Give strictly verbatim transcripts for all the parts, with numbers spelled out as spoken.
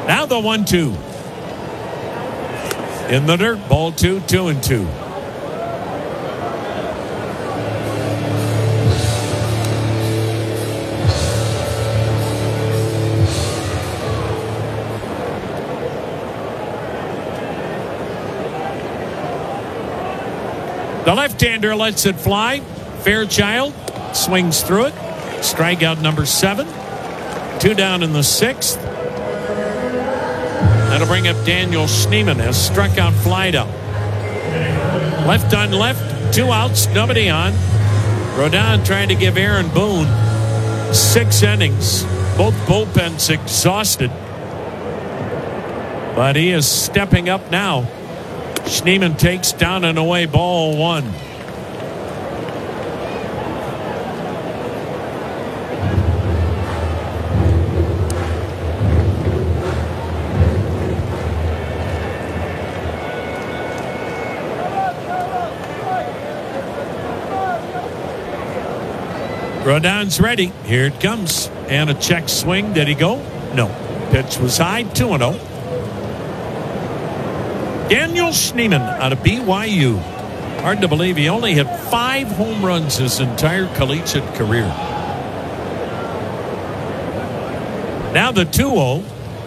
Now the one two. In the dirt, ball two, two and two. The left-hander lets it fly. Fairchild swings through it. Strikeout number seven. Two down in the sixth. That'll bring up Daniel Schneemann, has struck out Flydell. Left on left, two outs, nobody on. Rodon trying to give Aaron Boone six innings. Both bullpens exhausted. But he is stepping up now. Schneemann takes down and away, ball one. Rodon's ready. Here it comes. And a check swing. Did he go? No. Pitch was high. two and oh. Daniel Schneemann out of B Y U. Hard to believe he only hit five home runs his entire collegiate career. Now the two oh.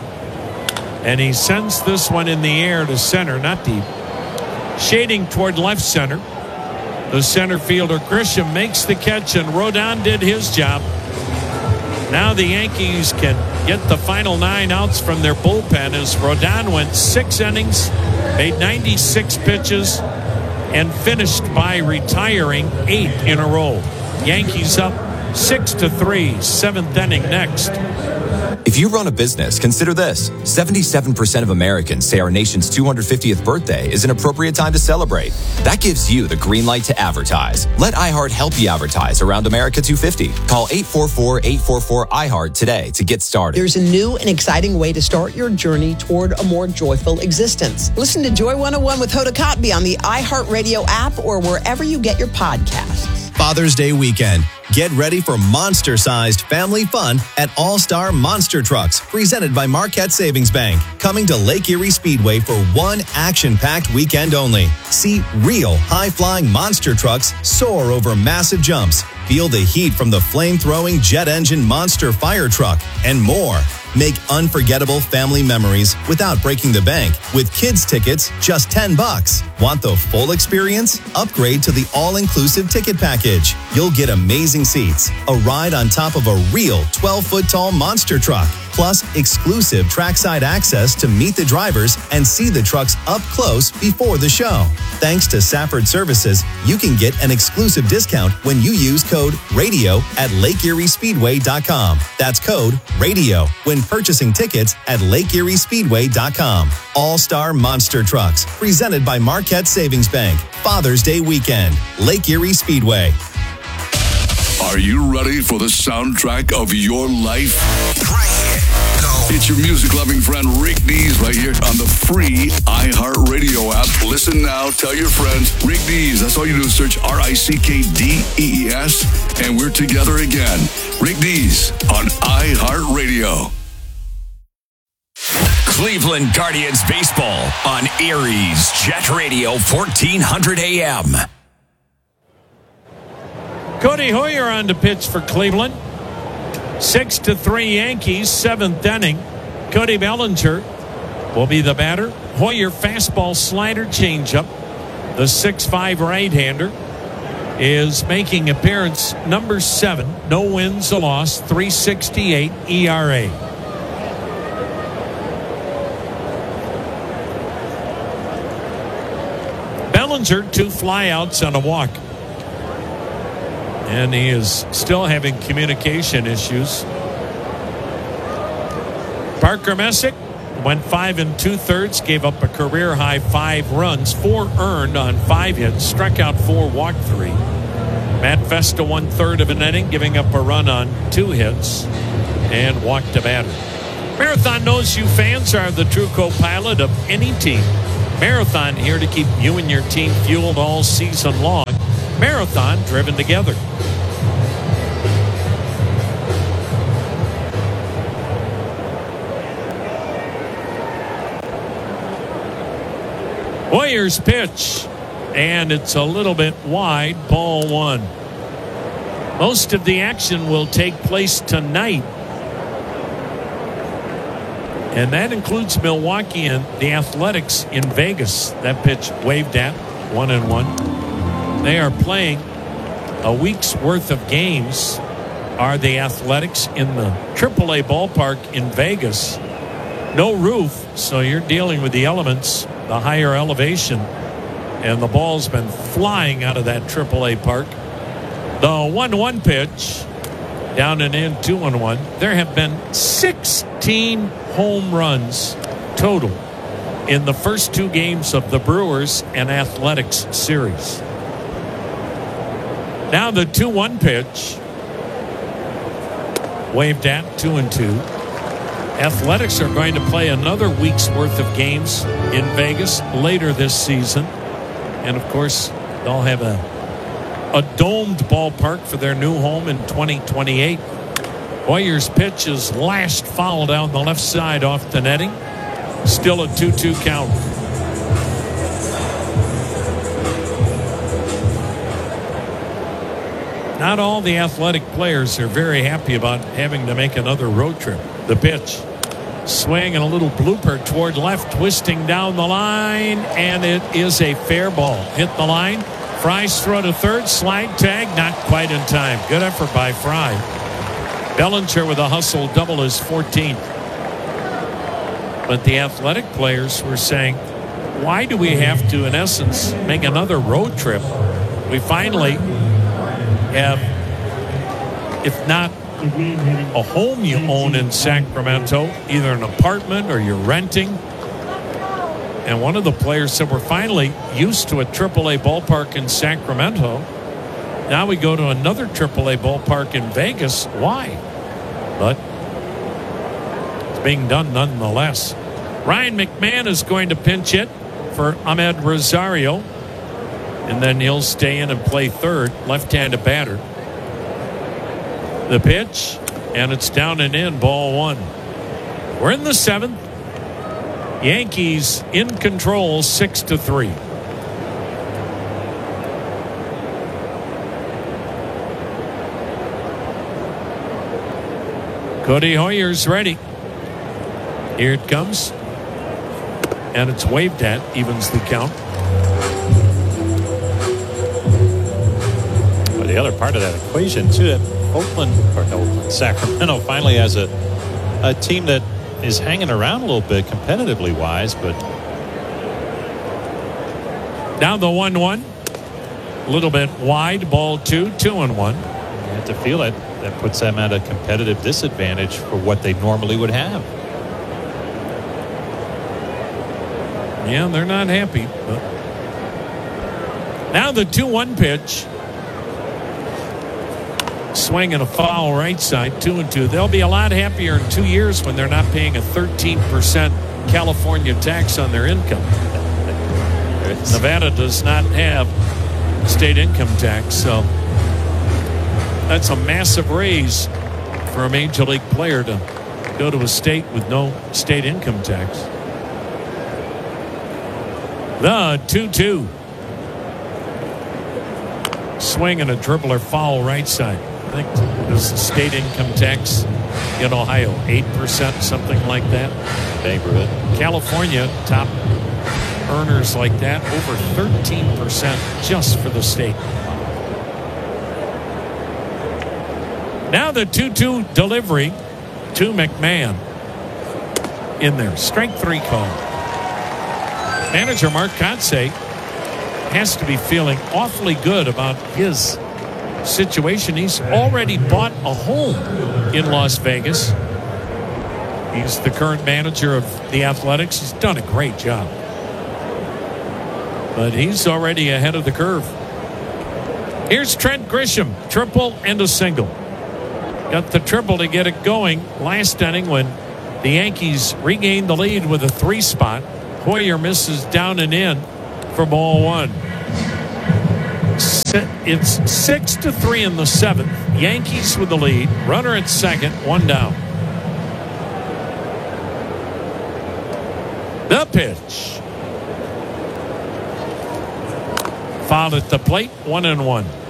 And he sends this one in the air to center, not deep. Shading toward left center. The center fielder Grisham makes the catch, and Rodon did his job. Now the Yankees can get the final nine outs from their bullpen as Rodon went six innings, made ninety-six pitches, and finished by retiring eight in a row. Yankees up six to three, seventh inning next. If you run a business, consider this. seventy-seven percent of Americans say our nation's two hundred fiftieth birthday is an appropriate time to celebrate. That gives you the green light to advertise. Let iHeart help you advertise around America two fifty. Call eight four four, eight four four, I heart today to get started. There's a new and exciting way to start your journey toward a more joyful existence. Listen to Joy one oh one with Hoda Kotb on the iHeartRadio app or wherever you get your podcasts. Father's Day weekend. Get ready for monster-sized family fun at All-Star Monster Trucks, presented by Marquette Savings Bank. Coming to Lake Erie Speedway for one action-packed weekend only. See real high-flying monster trucks soar over massive jumps. Feel the heat from the flame-throwing jet engine monster fire truck, and more. Make unforgettable family memories without breaking the bank with kids tickets just ten bucks. Want the full experience? Upgrade to the all-inclusive ticket package. You'll get amazing seats, a ride on top of a real twelve-foot tall monster truck, plus exclusive trackside access to meet the drivers and see the trucks up close before the show. Thanks to Safford Services, you can get an exclusive discount when you use code RADIO at Lake Erie Speedway dot com. That's code RADIO when purchasing tickets at Lake Erie Speedway dot com. All-Star Monster Trucks, presented by Marquette Savings Bank. Father's Day weekend, Lake Erie Speedway. Are you ready for the soundtrack of your life? Right here. Go. It's your music-loving friend Rick Dees right here on the free iHeartRadio app. Listen now. Tell your friends. Rick Dees. That's all you do is search R I C K D E E S, and we're together again. Rick Dees on iHeartRadio. Cleveland Guardians baseball on Erie's Jet Radio fourteen hundred A M. Cody Hoyer on to pitch for Cleveland. Six to three Yankees, seventh inning. Cody Bellinger will be the batter. Hoyer fastball, slider, changeup. The six five right-hander is making appearance number seven. No wins, a loss, three sixty-eight E R A. Bellinger, two flyouts and a walk. And he is still having communication issues. Parker Messick went five and two-thirds, gave up a career-high five runs, four earned on five hits, struck out four, walked three. Matt Festa, one-third of an inning, giving up a run on two hits and walked a batter. Marathon knows you fans are the true co-pilot of any team. Marathon here to keep you and your team fueled all season long. Marathon driven together. Warriors pitch, and it's a little bit wide, ball one. Most of the action will take place tonight, and that includes Milwaukee and the Athletics in Vegas. That pitch waved at, one and one. They are playing a week's worth of games, are the Athletics, in the triple A ballpark in Vegas. No roof, so you're dealing with the elements, the higher elevation, and the ball's been flying out of that triple A park. The one one pitch, down and in, two and one. There have been sixteen home runs total in the first two games of the Brewers and Athletics series. Now the two one pitch, waved at, two and two. Athletics are going to play another week's worth of games in Vegas later this season. And, of course, they'll have a, a domed ballpark for their new home in twenty twenty-eight. Warriors pitch is lashed foul down the left side off the netting. Still a two two count. Not all the Athletic players are very happy about having to make another road trip. The pitch. Swing and a little blooper toward left, twisting down the line, and it is a fair ball. Hit the line. Fry's throw to third. Slide tag, not quite in time. Good effort by Fry. Bellinger with a hustle double his fourteenth. But the Athletic players were saying, why do we have to, in essence, make another road trip? We finally have, if not a home you own in Sacramento, either an apartment or you're renting. And one of the players said, we're finally used to a triple A ballpark in Sacramento. Now we go to another triple A ballpark in Vegas. Why? But it's being done nonetheless. Ryan McMahon is going to pinch hit for Ahmed Rosario. And then he'll stay in and play third, left-handed batter. The pitch, and it's down and in, ball one. We're in the seventh. Yankees in control, six to three. Cody Hoyer's ready. Here it comes. And it's waved at, evens the count. But the other part of that equation, too, Oakland, or Oakland, Sacramento finally has a, a team that is hanging around a little bit competitively wise, but. Now the one one. A little bit wide, ball two, two and one. You have to feel that that puts them at a competitive disadvantage for what they normally would have. Yeah, they're not happy. But now the two one pitch. Swing and a foul right side, two and two. They'll be a lot happier in two years when they're not paying a thirteen percent California tax on their income. Nevada does not have state income tax, so that's a massive raise for a major league player to go to a state with no state income tax. The two two. Swing and a dribbler foul right side. I think there's state income tax in Ohio, eight percent, something like that. Neighborhood. California, top earners like that, over thirteen percent just for the state. Now the two two delivery to McMahon. In there, strike three call. Manager Mark Kotsay has to be feeling awfully good about his situation. He's already bought a home in Las Vegas. He's the current manager of the Athletics. He's done a great job. But he's already ahead of the curve. Here's Trent Grisham, triple and a single. Got the triple to get it going last inning when the Yankees regained the lead with a three spot. Hoyer misses down and in for ball one. It's six to three in the seventh. Yankees with the lead. Runner at second, one down. The pitch. Fouled at the plate, one and one.